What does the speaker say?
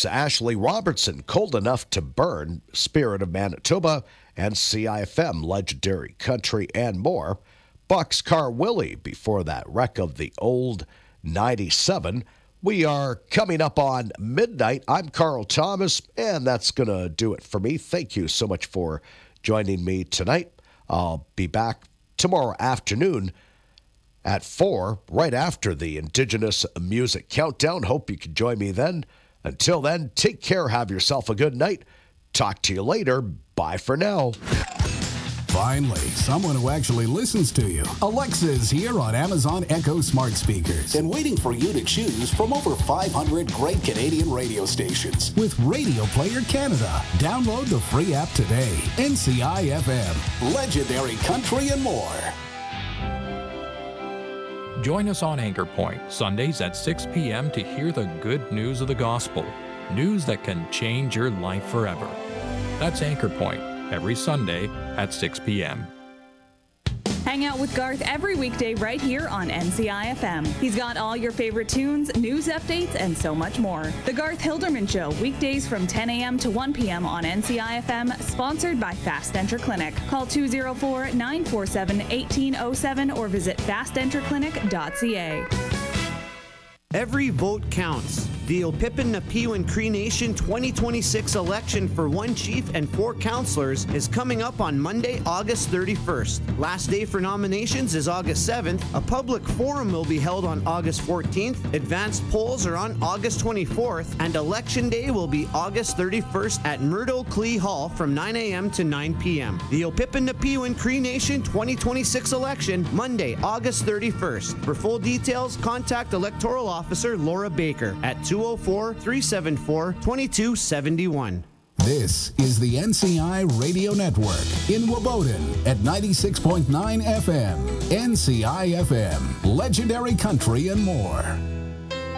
Bucks, Ashley Robertson, Cold Enough to Burn, Spirit of Manitoba, and CIFM, Legendary Country, and more. Bucks Car Willie before that wreck of the old 97. We are coming up on midnight. I'm Carl Thomas, and that's going to do it for me. Thank you so much for joining me tonight. I'll be back tomorrow afternoon at 4, right after the Indigenous Music Countdown. Hope you can join me then. Until then, take care. Have yourself a good night. Talk to you later. Bye for now. Finally, someone who actually listens to you. Alexa is here on Amazon Echo smart speakers and waiting for you to choose from over 500 great Canadian radio stations. With Radio Player Canada, download the free app today. NCI-FM, Legendary Country, and more. Join us on Anchor Point, Sundays at 6 p.m. to hear the good news of the gospel. News that can change your life forever. That's Anchor Point, every Sunday at 6 p.m. Hang out with Garth every weekday right here on NCI-FM. He's got all your favorite tunes, news updates, and so much more. The Garth Hilderman Show, weekdays from 10 a.m. to 1 p.m. on NCI-FM, sponsored by Fast Enter Clinic. Call 204-947-1807 or visit fastenterclinic.ca. Every vote counts. The Opipin Napiwin Cree Nation 2026 election for one chief and 4 councillors is coming up on Monday, August 31st. Last day for nominations is August 7th. A public forum will be held on August 14th. Advanced polls are on August 24th. And Election Day will be August 31st at Murdo Clee Hall from 9 a.m. to 9 p.m. The Opipin Napiwin Cree Nation 2026 election, Monday, August 31st. For full details, contact Electoral Officer Laura Baker at 204-374-2271. This is the NCI Radio Network in Waboden at 96.9 FM. NCI FM, Legendary Country, and more.